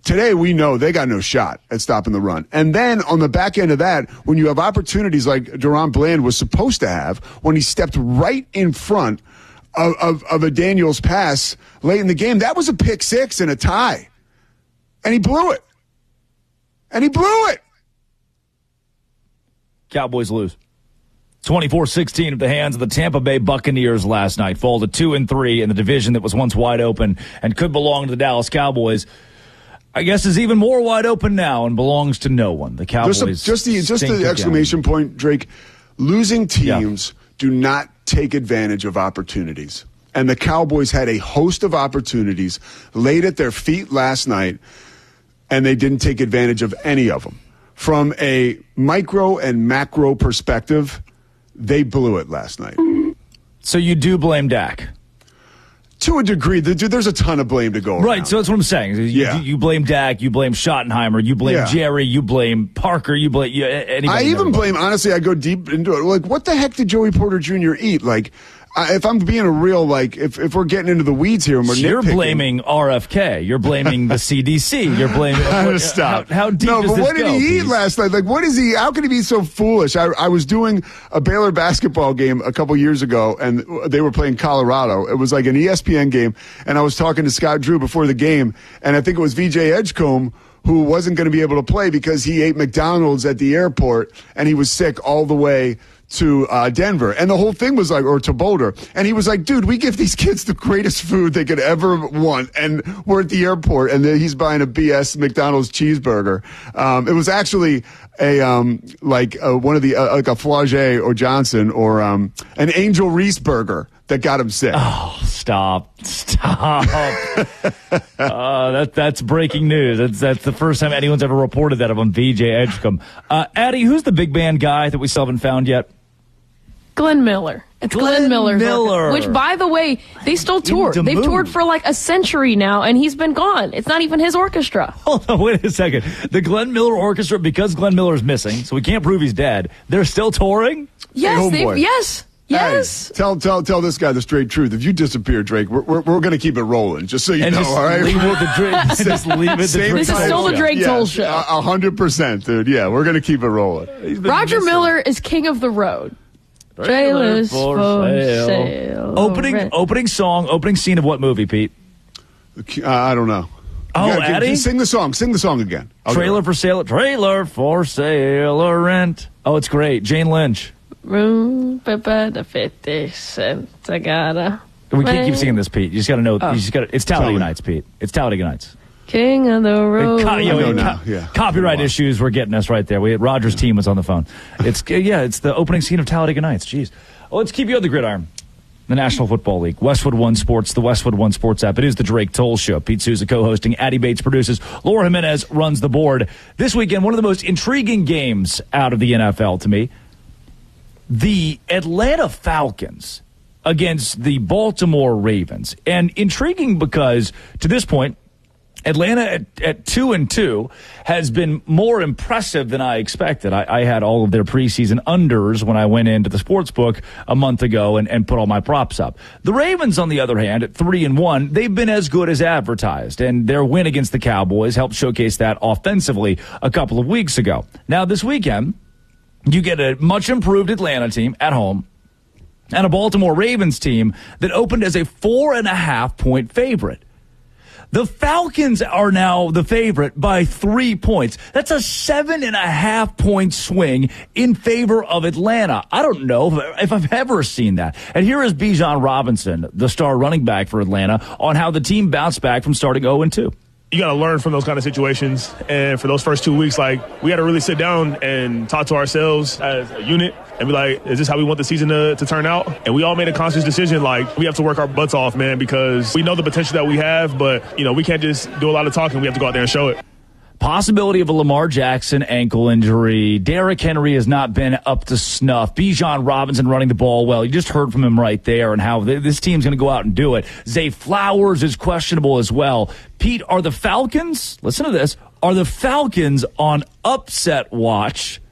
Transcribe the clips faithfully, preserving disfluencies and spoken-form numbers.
today we know they got no shot at stopping the run. And then on the back end of that, when you have opportunities like Deron Bland was supposed to have, when he stepped right in front of, of, of a Daniels pass late in the game, that was a pick six and a tie. And he blew it. And he blew it. Cowboys lose. twenty-four sixteen at the hands of the Tampa Bay Buccaneers last night. Fall to two and three in the division that was once wide open and could belong to the Dallas Cowboys. I guess is even more wide open now and belongs to no one. The Cowboys. Just, a, just the just the exclamation again. point, Drake. Losing teams yeah. do not take advantage of opportunities. And the Cowboys had a host of opportunities laid at their feet last night, and they didn't take advantage of any of them. From a micro and macro perspective, they blew it last night. So you do blame Dak? To a degree. There's a ton of blame to go around. Right, so that's what I'm saying. You, yeah. you blame Dak, you blame Schottenheimer, you blame yeah. Jerry, you blame Parker, you blame you, anybody. I even blame, honestly, I go deep into it. Like, what the heck did Joey Porter Junior eat? Like, I, if I'm being a real, like, if, if we're getting into the weeds here and we're You're nitpicking. blaming R F K. You're blaming the C D C. You're blaming. What, Stop. How, how deep no, does but this what did go, he eat please? last night? Like, what is he? How can he be so foolish? I, I was doing a Baylor basketball game a couple years ago, and they were playing Colorado. It was like an E S P N game, and I was talking to Scott Drew before the game, and I think it was V J Edgecombe who wasn't going to be able to play because he ate McDonald's at the airport, and he was sick all the way to uh, Denver. And the whole thing was like, or to Boulder. And he was like, dude, we give these kids the greatest food they could ever want. And we're at the airport, and then he's buying a B S McDonald's cheeseburger. Um, it was actually a, um, like uh, one of the, uh, like a Flaugier or Johnson or um, an Angel Reese burger that got him sick. Oh, stop. Stop. uh, that, that's breaking news. That's, that's the first time anyone's ever reported that of him, V J Edgecombe. Uh, Addie, who's the big band guy that we still haven't found yet? Glenn Miller. It's Glenn, Glenn Miller's Miller. orchestra, which, by the way, they still tour. They've move. toured for like a century now, and he's been gone. It's not even his orchestra. Hold on, wait a second. The Glenn Miller Orchestra, because Glenn Miller's missing, so we can't prove he's dead, they're still touring? Yes, Hey, they homeboy. yes. Yes. Hey, tell tell tell this guy the straight truth. If you disappear, Drake, we're we're, we're going to keep it rolling. Just so you and know, just all right? Leave it with the Drake. Just leave it. The Same Drake This is still the Drake yeah, Toll Show. A hundred percent, dude. Yeah, we're going to keep it rolling. Roger missing. Miller is king of the road. Trailers for for sale. sale. Opening Right. opening song, opening scene of what movie, Pete? Uh, I don't know. Oh, You gotta- Addie? sing the song. Sing the song again. I'll do Trailer it. for sale. Trailer for sale or rent. Oh, it's great. Jane Lynch. Room paper the fifty cents. I gotta. We can't keep singing this, Pete. You just got to know. Oh. You just got. It's Tell Talladega me. Nights, Pete. It's Talladega Nights. King of the road. Co- you know, I know co- now, yeah. Copyright Wow. issues were getting us right there. We Roger's team was on the phone. It's yeah. It's the opening scene of Talladega Nights. Jeez. Oh, let's keep you on the gridiron. The National Football League, Westwood One Sports, the Westwood One Sports app. It is the Drake Toll Show. Pete Souza co-hosting. Addie Bates produces. Laura Jimenez runs the board. This weekend, one of the most intriguing games out of the N F L to me. The Atlanta Falcons against the Baltimore Ravens. And intriguing because, to this point, Atlanta at, at two and two has been more impressive than I expected. I, I had all of their preseason unders when I went into the sports book a month ago and, and put all my props up. The Ravens, on the other hand, at three and one, they've been as good as advertised, and their win against the Cowboys helped showcase that offensively a couple of weeks ago. Now this weekend, you get a much improved Atlanta team at home and a Baltimore Ravens team that opened as a four and a half point favorite. The Falcons are now the favorite by three points. That's a seven and a half point swing in favor of Atlanta. I don't know if I've ever seen that. And here is Bijan Robinson, the star running back for Atlanta, on how the team bounced back from starting oh and two. You got to learn from those kind of situations. And for those first two weeks, like, we got to really sit down and talk to ourselves as a unit and be like, is this how we want the season to, to turn out? And we all made a conscious decision, like, we have to work our butts off, man, because we know the potential that we have, but, you know, we can't just do a lot of talking. We have to go out there and show it. Possibility of a Lamar Jackson ankle injury. Derrick Henry has not been up to snuff. Bijan Robinson running the ball well. You just heard from him right there and how th- this team's going to go out and do it. Zay Flowers is questionable as well. Pete, are the Falcons, listen to this, are the Falcons on upset watch,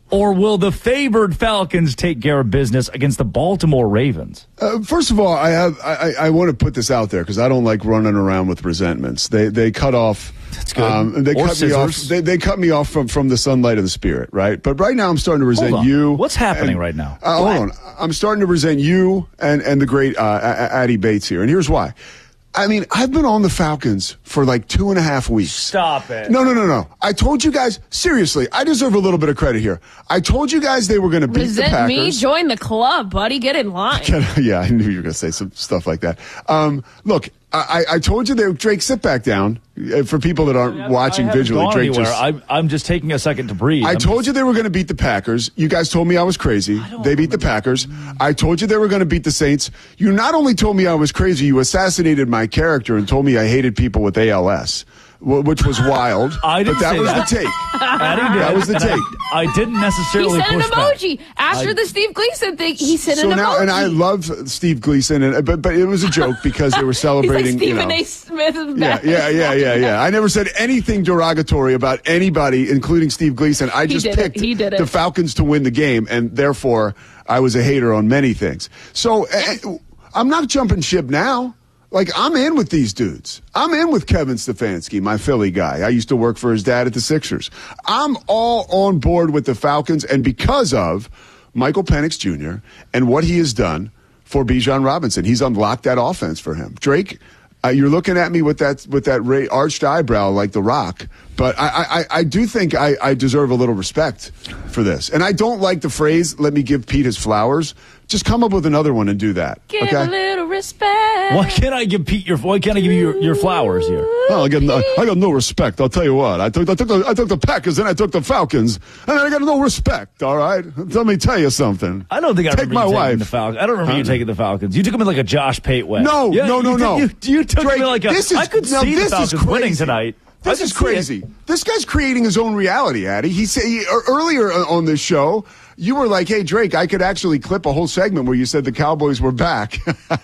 Or will the favored Falcons take care of business against the Baltimore Ravens? Uh, first of all, I have I, I want to put this out there because I don't like running around with resentments. They they cut off. That's good. Um, they or cut scissors. me off. They, they cut me off from, from the sunlight of the spirit, right? But right now, I'm starting to resent Hold on. you. What's happening and, right now? Uh, hold on. I'm starting to resent you and and the great uh, Addie Bates here, and here's why. I mean, I've been on the Falcons for like two and a half weeks. Stop it. No, no, no, no. I told you guys, seriously, I deserve a little bit of credit here. I told you guys they were going to beat Resent the Packers. me? Join the club, buddy. Get in line. Yeah, I knew you were going to say some stuff like that. Um, look, I, I told you that Drake, sit back down. Uh, For people that aren't I watching I visually, gone Drake anywhere. just. I'm, I'm just taking a second to breathe. I I'm told just, you they were going to beat the Packers. You guys told me I was crazy. They beat the Packers. I told you they were going to beat the Saints. You not only told me I was crazy, you assassinated my character and told me I hated people with A L S, wh- which was wild. I didn't but that say was that. the take. Addie did, That was the and take. I, I didn't He necessarily sent an push back. emoji. After I- the Steve Gleason thing, he sent So an now, emoji. and I love Steve Gleason, and but but it was a joke because they were He's celebrating. like Stephen you know, A. Smith is Yeah, back. yeah, yeah, yeah, yeah. I never said anything derogatory about anybody, including Steve Gleason. I He just did it. picked He did it. the Falcons to win the game, and therefore I was a hater on many things. So uh, I'm not jumping ship now. Like, I'm in with these dudes. I'm in with Kevin Stefanski, my Philly guy. I used to work for his dad at the Sixers. I'm all on board with the Falcons, and because of Michael Penix Junior and what he has done for Bijan Robinson. He's unlocked that offense for him. Drake, uh, you're looking at me with that with that ra- arched eyebrow like The Rock, but I, I, I do think I, I deserve a little respect for this. And I don't like the phrase, let me give Pete his flowers. Just come up with another one and do that. Give okay? a little respect. Why can't I give Pete your? Why can't I give you your, your flowers here? Well, I got no, I got no respect. I'll tell you what. I took I took the I took the Packers and I took the Falcons, and I got no respect. All right, let me tell you something. I don't think I Take remember my you taking wife. the Falcons. I don't remember you Huh? taking the Falcons. You took them in like a Josh Pate way. No, Yeah, no, no, you, no. You, you took Drake, me like a. this is, I could now see this the is Falcons crazy. winning tonight. I This could is see it. crazy. This guy's creating his own reality, Addy. He said he, er, earlier on this show, you were like, "Hey, Drake, I could actually clip a whole segment where you said the Cowboys were back."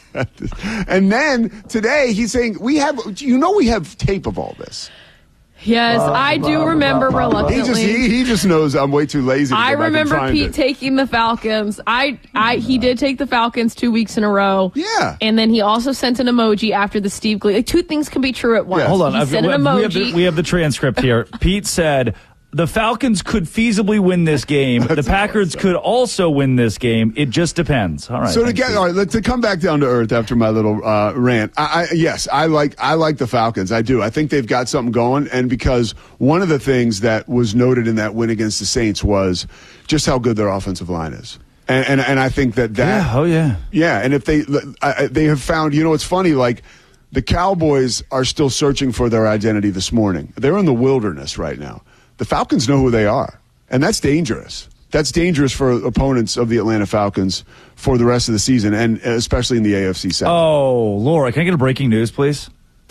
And then today he's saying we have. You know, we have tape of all this. Yes, I do remember He reluctantly. just he, he just knows I'm way too lazy. To I go back and remember find Pete it. taking the Falcons. I, I, he did take the Falcons two weeks in a row. Yeah. and then he also sent an emoji after the Steve Gleason. Like, two things can be true at once. Yeah. Hold on. He I've- sent we, an have, we, have emoji. the, we have the transcript here. Pete said the Falcons could feasibly win this game. The Packers could also win this game. It just depends. All right. So to thanks, get Pete. all right, let, to come back down to earth after my little uh, rant, I, I, yes, I like I like the Falcons. I do. I think they've got something going, and because one of the things that was noted in that win against the Saints was just how good their offensive line is, and and, and I think that that Yeah, oh, yeah. yeah, and if they I, they have found, you know, it's funny, like the Cowboys are still searching for their identity this morning. They're in the wilderness right now. The Falcons know who they are, and that's dangerous. That's dangerous for opponents of the Atlanta Falcons for the rest of the season, and especially in the A F C South. Oh, Laura, can I get a breaking news, please?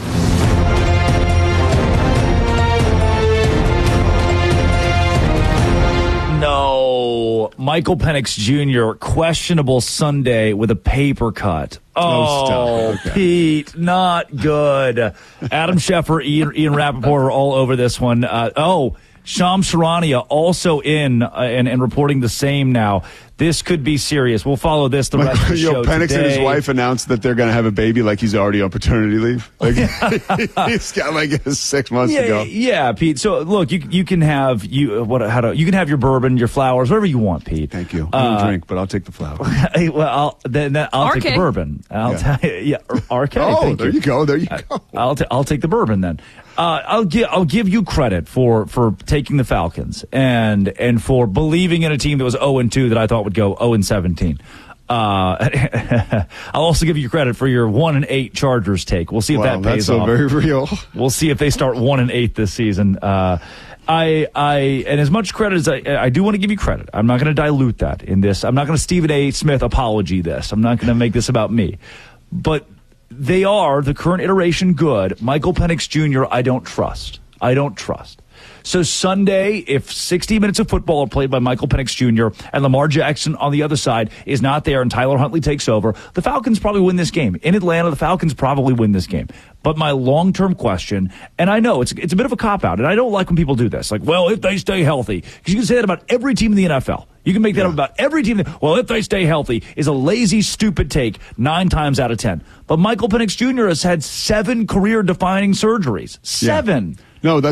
No. Michael Penix Junior, questionable Sunday with a paper cut. Oh, Oh, stop. Okay. Pete, not good. Adam Schefter, Ian, Ian Rappaport are all over this one. Uh, oh, Shams Charania also in uh, and, and reporting the same now. This could be serious. We'll follow this the rest of the You show know, Penix today. and his wife announced that they're going to have a baby like he's already on paternity leave. Like, he's got like six months yeah, to go. Yeah, Pete. So look, you you can have you uh, what how to you can have your bourbon, your flowers, whatever you want, Pete. Thank you. I don't Uh, drink, but I'll take the flower. well, I'll, then, then I'll take R K. the bourbon. I'll Yeah. tell you, yeah, R K. Oh, thank there you go. There you Uh, go. I'll ta- I'll take the bourbon then. Uh, I'll give I'll give you credit for for taking the Falcons and and for believing in a team that was zero and two that I thought would go zero and seventeen. Uh, I'll also give you credit for your one and eight Chargers take. We'll see if Wow, that that's pays so off. very real. We'll see if they start one and eight this season. Uh, I, I, and as much credit as I, I do want to give you credit. I'm not going to dilute that in this. I'm not going to Stephen A. Smith apology this. I'm not going to make this about me. But they are the current iteration good. Michael Penix Junior I don't trust. I don't trust. So Sunday, if sixty minutes of football are played by Michael Penix Junior and Lamar Jackson on the other side is not there and Tyler Huntley takes over, the Falcons probably win this game. In Atlanta, the Falcons probably win this game. But my long-term question, and I know it's it's a bit of a cop-out, and I don't like when people do this. Like, well, if they stay healthy. Because you can say that about every team in the N F L. You can make that yeah. up about every team. Well, if they stay healthy is a lazy, stupid take nine times out of ten. But Michael Penix Junior has had seven career-defining surgeries. Seven. Yeah. No, that's